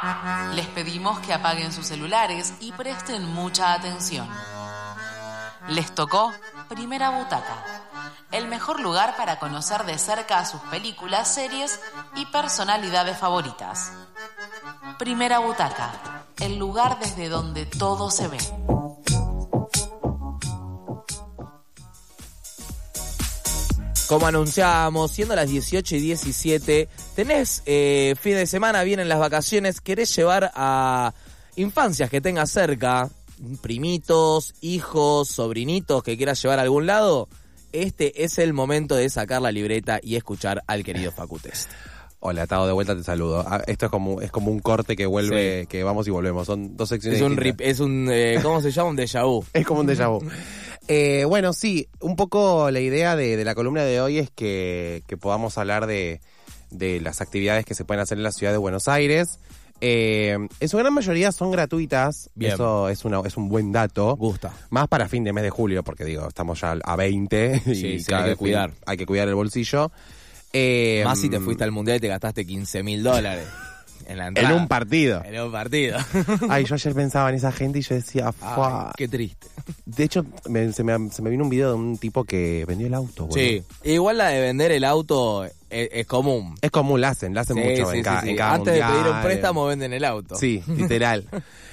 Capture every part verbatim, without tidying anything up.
Les pedimos que apaguen sus celulares y presten mucha atención. Les tocó Primera Butaca, el mejor lugar para conocer de cerca a sus películas, series y personalidades favoritas. Primera Butaca, el lugar desde donde todo se ve. Como anunciábamos, siendo las dieciocho y diecisiete, tenés eh, fin de semana, vienen las vacaciones, querés llevar a infancias que tengas cerca, primitos, hijos, sobrinitos que quieras llevar a algún lado, este es el momento de sacar la libreta y escuchar al querido Facu Test. Hola, Tao, de vuelta te saludo. Ah, esto es como es como un corte que vuelve, sí. que vamos y volvemos. Son dos secciones Es un, rip, es un eh, ¿cómo se llama? Un déjà vu. Es como un déjà vu. Eh, bueno, sí, un poco la idea de, de la columna de hoy es que, que podamos hablar de, de las actividades que se pueden hacer en la ciudad de Buenos Aires. Eh, en su gran mayoría son gratuitas. Bien. Eso es, una, es un buen dato. Gusta. Más para fin de mes de julio, porque digo, estamos ya a veinte y sí, sí, hay que que cuidar. Hay que cuidar el bolsillo. Eh, Más si te fuiste al mundial y te gastaste quince mil dólares en la entrada. En un partido. En un partido. Ay, yo ayer pensaba en esa gente y yo decía, ¡fua! Qué triste. De hecho, me, se, me, se me vino un video de un tipo que vendió el auto, boludo. Sí. Igual la de vender el auto es, es común. Es común, la hacen, la hacen sí, mucho sí, en, sí, ca, sí. en cada Antes mundial, de pedir un préstamo venden el auto. Sí, literal.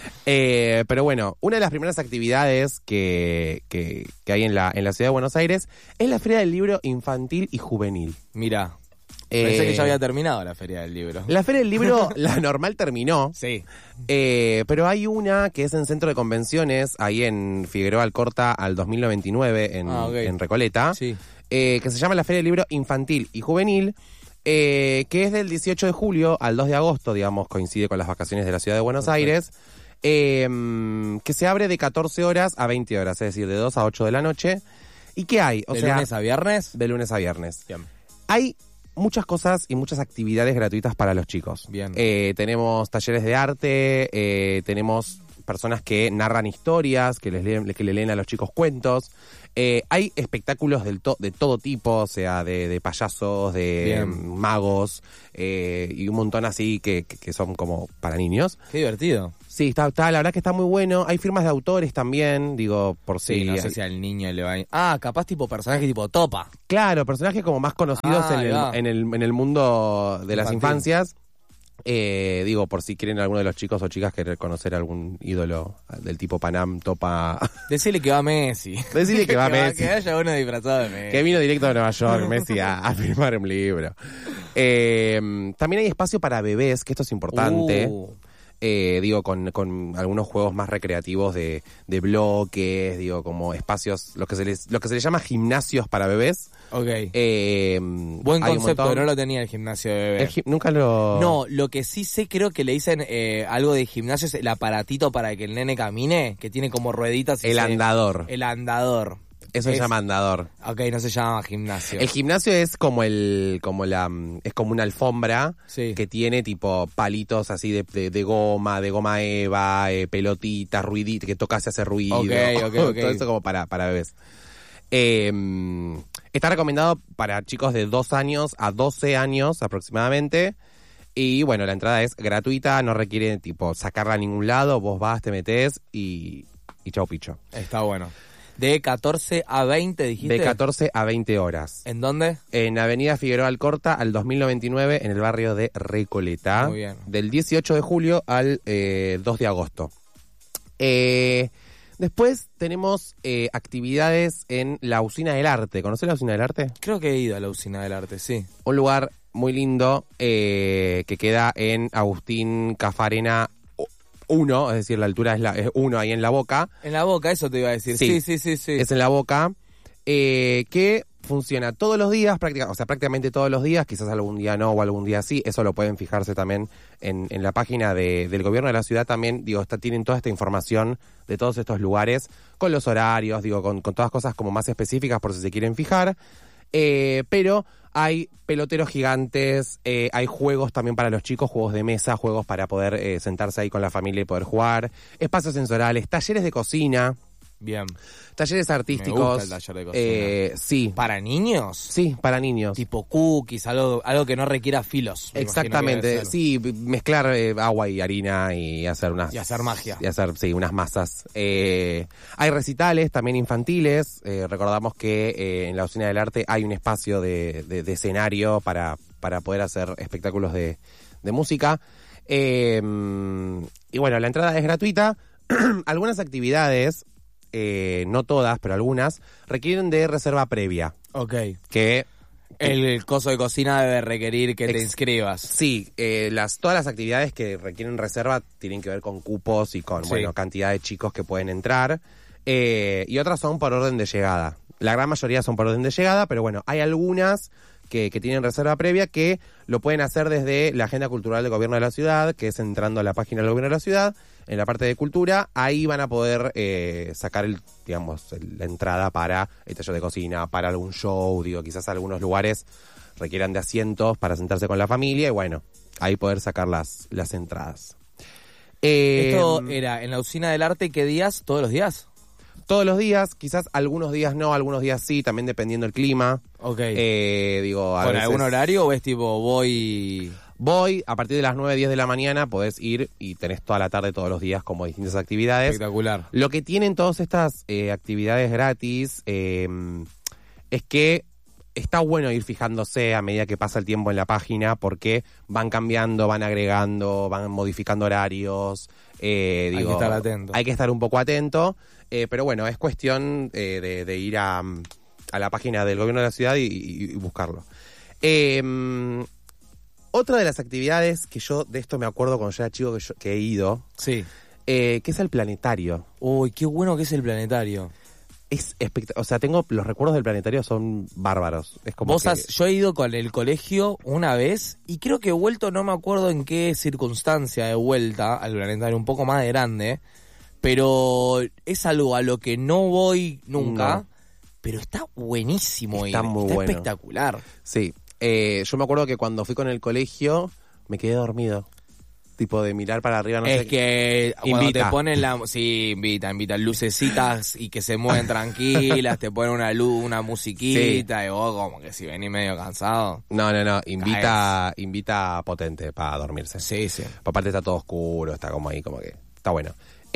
eh, pero bueno, una de las primeras actividades que, que, que hay en la, en la ciudad de Buenos Aires es la Feria del Libro Infantil y Juvenil. Mirá. Pensé eh, que ya había terminado la Feria del Libro. La Feria del Libro, la normal terminó. Sí. Eh, pero hay una que es en Centro de Convenciones, ahí en Figueroa Alcorta al dos mil noventa y nueve, en, ah, okay. en Recoleta, sí. eh, que se llama la Feria del Libro Infantil y Juvenil, eh, que es del dieciocho de julio al dos de agosto, digamos, coincide con las vacaciones de la ciudad de Buenos Perfecto. Aires, eh, que se abre de catorce horas a veinte horas, es decir, de dos a ocho de la noche. ¿Y qué hay? O ¿De sea, lunes a viernes? De lunes a viernes. Bien. Hay muchas cosas y muchas actividades gratuitas para los chicos. Bien. Eh, tenemos talleres de arte, eh, tenemos personas que narran historias, que les leen, que le leen a los chicos cuentos. Eh, hay espectáculos del to- de todo tipo, o sea, de, de payasos, de Bien. magos, eh, y un montón así que, que, que son como para niños. Qué divertido. Sí, está, está, la verdad que está muy bueno. Hay firmas de autores también, digo, por sí. si... no hay... sé si al niño le va a... Ah, capaz tipo personaje tipo Topa. Claro, personajes como más conocidos ah, en, el, en, el, en el mundo de Infantil. Las infancias. Eh, digo, por si quieren alguno de los chicos o chicas querer conocer algún ídolo del tipo Panam, Topa. Decirle que va Messi. Decirle que va que Messi. Va, que haya uno disfrazado de Messi. Que vino directo de Nueva York, Messi, a, a firmar un libro. Eh, también hay espacio para bebés, que esto es importante. Uh. Eh, digo, con, con algunos juegos más recreativos de, de bloques, digo, como espacios, lo que se les, lo que se les llama gimnasios para bebés. Ok. Eh, Buen concepto, no lo tenía el gimnasio de bebés. El, nunca lo... No, lo que sí sé, creo que le dicen eh, algo de gimnasio, es el aparatito para que el nene camine, que tiene como rueditas. El se, andador. El andador. Eso es, se llama andador. Ok, no se llama gimnasio. El gimnasio es como el, como la, es como una alfombra sí. que tiene tipo palitos así de, de, de goma, de goma eva, eh, pelotitas, ruiditas, que tocas y hace ruido. Ok, ok, ok. Todo eso como para, para bebés. Eh, está recomendado para chicos de dos años a doce años aproximadamente. Y bueno, la entrada es gratuita, no requiere tipo sacarla a ningún lado, vos vas, te metés y, y chau picho. Está bueno. De catorce a veinte, dijiste. De catorce a veinte horas. ¿En dónde? En Avenida Figueroa Alcorta, al dos mil noventa y nueve, en el barrio de Recoleta. Muy bien. Del dieciocho de julio al eh, dos de agosto. Eh, después tenemos eh, actividades en la Usina del Arte. ¿Conocés la Usina del Arte? Creo que he ido a la Usina del Arte, sí. Un lugar muy lindo eh, que queda en Agustín Cafarena uno, es decir, la altura es, la, es uno ahí en La Boca. En La Boca, eso te iba a decir. Sí, sí, sí, sí. sí. Es en La Boca, eh, que funciona todos los días, práctica, o sea, prácticamente todos los días, quizás algún día no o algún día sí, eso lo pueden fijarse también en, en la página de, del gobierno de la ciudad también, digo, está, tienen toda esta información de todos estos lugares, con los horarios, digo, con, con todas cosas como más específicas por si se quieren fijar. Eh, pero hay peloteros gigantes, eh, hay juegos también para los chicos, juegos de mesa, juegos para poder eh, sentarse ahí con la familia y poder jugar, espacios sensoriales, talleres de cocina, Bien. Talleres artísticos. Me gusta el taller de cocina. Eh, sí. ¿Para niños? Sí, para niños. Tipo cookies, algo, algo que no requiera filos. me imagino que Exactamente, debe ser. sí, mezclar eh, agua y harina y hacer unas... Y hacer magia. Y hacer, sí, unas masas. Eh, hay recitales también infantiles. Eh, recordamos que eh, en la Usina del Arte hay un espacio de, de, de escenario para, para poder hacer espectáculos de, de música. Eh, y bueno, la entrada es gratuita. Algunas actividades, eh, no todas, pero algunas, requieren de reserva previa. Ok. Que... El, el coso de cocina debe requerir que te Ex- inscribas. Sí, eh, las, todas las actividades que requieren reserva tienen que ver con cupos y con Sí. bueno cantidad de chicos que pueden entrar. Eh, y otras son por orden de llegada. La gran mayoría son por orden de llegada, pero bueno, hay algunas que, que tienen reserva previa que lo pueden hacer desde la Agenda Cultural del Gobierno de la Ciudad, que es entrando a la página del Gobierno de la Ciudad, en la parte de cultura. Ahí van a poder eh, sacar el, digamos, el- la entrada para el taller de cocina, para algún show, digo, quizás algunos lugares requieran de asientos para sentarse con la familia y bueno, ahí poder sacar las, las entradas. Eh, Esto era en la Usina del Arte, ¿qué días? ¿Todos los días? Todos los días, quizás algunos días no, algunos días sí, también dependiendo del clima. Ok. Eh, digo, a ¿Con veces algún horario o es tipo voy...? voy, a partir de las nueve, diez de la mañana podés ir y tenés toda la tarde todos los días como distintas actividades. Espectacular. Lo que tienen todas estas eh, actividades gratis eh, es que está bueno ir fijándose a medida que pasa el tiempo en la página porque van cambiando, van agregando, van modificando horarios. Eh, Hay digo, que estar atento. Hay que estar un poco atento, eh, pero bueno, es cuestión eh, de, de ir a, a la página del Gobierno de la Ciudad y, y- y buscarlo. Eh, otra de las actividades que yo de esto me acuerdo cuando yo era chico que, yo, que he ido, Sí. eh, que es el planetario. Uy, qué bueno que es el planetario. Es espectacular. O sea, tengo los recuerdos del planetario son bárbaros. Es como Vos que... has- yo he ido con el colegio una vez y creo que he vuelto, no me acuerdo en qué circunstancia he vuelta al planetario un poco más de grande, pero es algo a lo que no voy nunca, No. pero está buenísimo Está ir, muy está bueno. espectacular. Sí. Eh, yo me acuerdo que cuando fui con el colegio me quedé dormido. Tipo de mirar para arriba, no es sé. que cuando Invita. te ponen la... Sí, invita, invita. Lucecitas y que se mueven tranquilas, te ponen una luz, una musiquita y vos como que si venís medio cansado. No, no, no. Invita, invita potente para dormirse. Sí, sí. Aparte está todo oscuro, está como ahí, como que está bueno.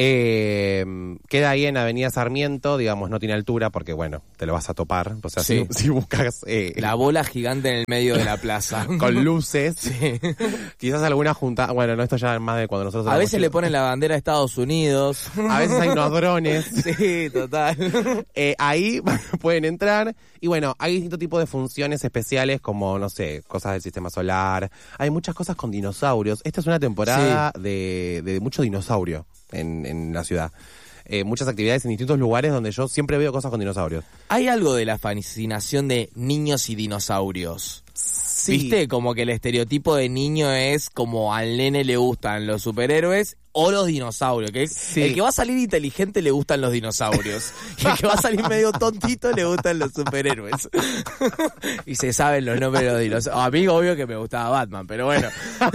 Eh, queda ahí en Avenida Sarmiento, digamos, no tiene altura porque, bueno, te lo vas a topar. O sea, Sí. si, si buscas eh, La bola gigante en el medio de la plaza. con luces, Sí. quizás alguna junta. Bueno, no, esto ya es más de cuando nosotros A éramos veces le chicos. ponen la bandera de Estados Unidos. A veces hay unos drones. Sí, total. Eh, ahí pueden entrar y bueno, hay distintos tipos de funciones especiales como, no sé, cosas del sistema solar. Hay muchas cosas con dinosaurios. Esta es una temporada de, de mucho dinosaurio en, en la ciudad. Eh, muchas actividades en distintos lugares donde yo siempre veo cosas con dinosaurios. Hay algo de la fascinación de niños y dinosaurios. Sí. ¿Viste? Como que el estereotipo de niño es como al nene le gustan los superhéroes o los dinosaurios. Que es- Sí. El que va a salir inteligente le gustan los dinosaurios. Y el que va a salir medio tontito le gustan los superhéroes. Y se saben los nombres de los dinosaurios. A mí obvio que me gustaba Batman, pero bueno.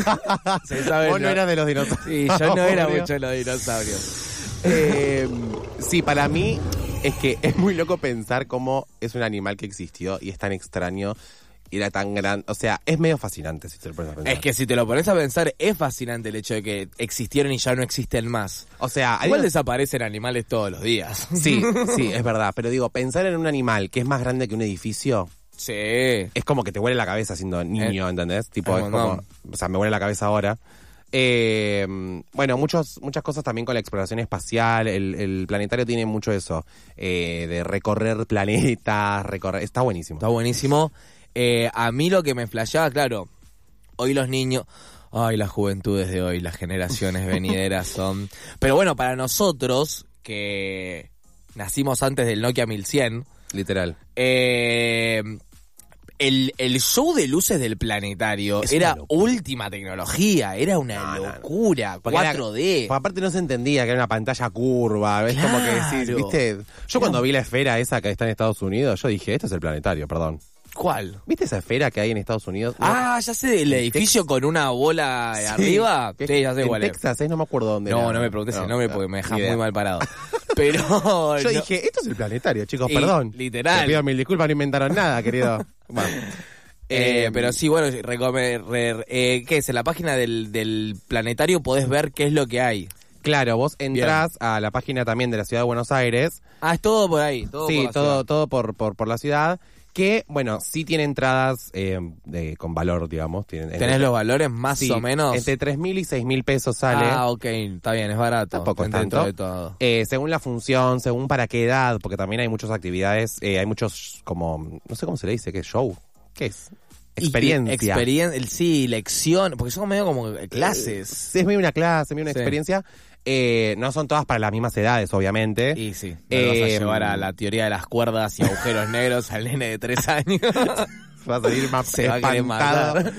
Se saben Vos no los- eras de los dinosaurios. Sí, yo no era Obvio. mucho de los dinosaurios. Eh, sí, para mí es que es muy loco pensar cómo es un animal que existió y es tan extraño y era tan grande. O sea, es medio fascinante si te lo pones a pensar. Es que si te lo pones a pensar, es fascinante el hecho de que existieron y ya no existen más. O sea, hay Igual unos- desaparecen animales todos los días. Sí, sí, es verdad. Pero digo, pensar en un animal que es más grande que un edificio Sí. es como que te huele la cabeza siendo niño, ¿entendés? Tipo, es es como. montón. O sea, me huele la cabeza ahora. Eh, bueno, muchos, muchas cosas también con la exploración espacial. El, el planetario tiene mucho eso. eh, de recorrer planetas, recorrer. Está buenísimo. Está buenísimo. Eh, a mí lo que me flasheaba, claro, hoy los niños... Ay, las juventudes de hoy, las generaciones venideras son... Pero bueno, para nosotros, que nacimos antes del Nokia mil cien, Literal. eh, el, el show de luces del planetario Es era una locura. última tecnología, era una No, no, no. locura, Porque era- cuatro D. porque aparte no se entendía que era una pantalla curva, ¿ves? Como que decís, Claro. ¿viste? Yo cuando vi la esfera esa que está en Estados Unidos, yo dije, esto es el planetario, perdón. ¿Cuál? ¿Viste esa esfera que hay en Estados Unidos? Ah, ya sé, el edificio con una bola Sí. arriba. Que- Sí, ya sé en cuál es. Texas, ¿eh? No me acuerdo dónde No, era. no me preguntes el nombre porque me ni dejas idea. muy mal parado. Pero Yo no- dije, esto es el planetario, chicos, Y, perdón. literal. Te pido mil disculpas, no inventaron nada, querido. Bueno. Eh, Eh, pero sí, bueno, recome- re- eh, ¿qué es? En la página del, del planetario podés ver qué es lo que hay. Claro, vos entrás a la página también de la Ciudad de Buenos Aires. Ah, es todo por ahí. Todo sí, por la todo, ciudad. todo por, por, por la ciudad. Que, bueno, sí tiene entradas eh, de, con valor, digamos. Tienen, ¿Tenés los valores más sí, o menos? entre tres mil y seis mil pesos sale. Ah, ok, está bien, es barato. Tampoco es dentro tanto. de todo. Eh, según la función, según para qué edad, porque también hay muchas actividades, eh, hay muchos como, no sé cómo se le dice, ¿qué es show? ¿Qué es? Experiencia. Experiencia, sí, lección, porque son medio como clases. Sí, es medio una clase, medio una Sí. experiencia. Eh, no son todas para las mismas edades, obviamente. Y sí, no lo vas a Eh, llevar a la teoría de las cuerdas y agujeros negros al nene de tres años. Va a salir más Se va a querer espantado. matar.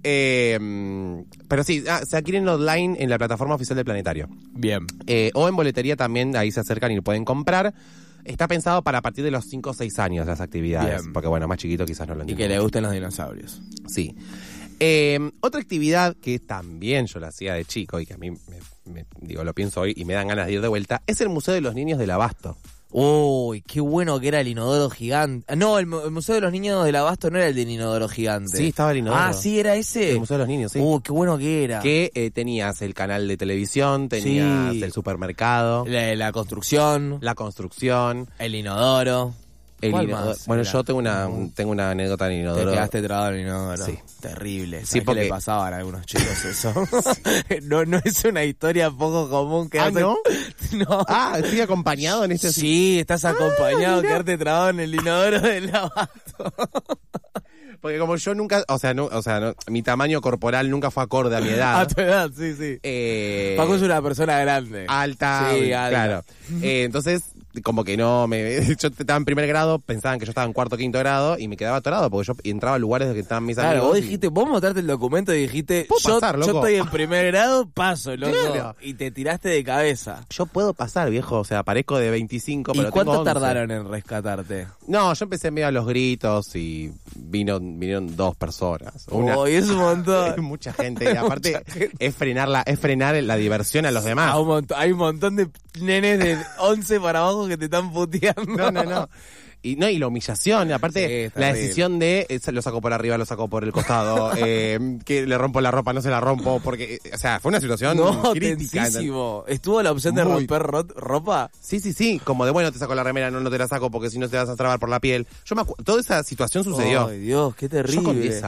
Eh, pero sí, ah, se adquieren online en la plataforma oficial del Planetario. Bien. Eh, o en boletería también, ahí se acercan y lo pueden comprar. Está pensado para a partir de los cinco o seis años las actividades. Bien. Porque bueno, más chiquito quizás no lo Y entiendo. que le gusten los dinosaurios. Sí. Eh, otra actividad que también yo la hacía de chico y que a mí, me, me- digo, lo pienso hoy y me dan ganas de ir de vuelta, es el Museo de los Niños del Abasto. Uy, qué bueno que era el inodoro gigante. Ah, no, el, mu- el Museo de los Niños del Abasto no era el del inodoro gigante. Sí, estaba el inodoro. Ah, sí, era ese. El Museo de los Niños, sí. Uy, qué bueno que era. Que eh, tenías el canal de televisión, tenías Sí. el supermercado, La, la construcción, la construcción, el inodoro. el ¿Cuál inodoro. más Bueno, era? yo tengo una, un- tengo una anécdota en el Te inodoro. quedaste trabado en el inodoro. Sí. Terrible. ¿Sabés Sí, qué porque- le pasaban a algunos chicos eso? no, no es una historia poco común que Ah, hacen- ¿no? No. Ah, estoy acompañado en este... Sí, estás acompañado, mirá. quedarte trabado en el inodoro del abasto. Porque como yo nunca, o sea, no, o sea, no- mi tamaño corporal nunca fue acorde a mi edad. A tu edad, sí, sí. Eh, Paco es una persona grande. alta, Sí, alta. claro. Eh, entonces, como que no me... Yo estaba en primer grado, pensaban que yo estaba en cuarto o quinto grado y me quedaba atorado porque yo entraba a lugares donde estaban mis Claro, amigos. vos y- dijiste, vos mostraste el documento y dijiste, Puedo yo, pasar, yo loco. estoy en primer grado, paso, loco. Claro. Y te tiraste de cabeza. Yo puedo pasar, viejo, o sea, parezco de veinticinco, ¿Y pero cuánto tengo once. tardaron en rescatarte? No, yo empecé medio a los gritos y vino, vinieron dos personas. Una, Uy, es un montón. mucha gente. Y aparte, es frenar, la, es frenar la diversión a los demás. Ah, un montón- hay un montón de nenes de once para abajo que te están puteando. No, no, no. Y no, y la humillación, y aparte Sí, es la terrible. decisión de eh, lo saco por arriba, lo saco por el costado, eh, que le rompo la ropa, no se la rompo, porque, eh, o sea, fue una situación No, crítica. tensísimo. ¿Estuvo la opción de Muy. romper ro- ropa? Sí, sí, sí, como de bueno, te saco la remera, no, no te la saco porque si no te vas a trabar por la piel. Yo me acu- toda esa situación sucedió. Ay, Dios, qué terrible. Yo con diez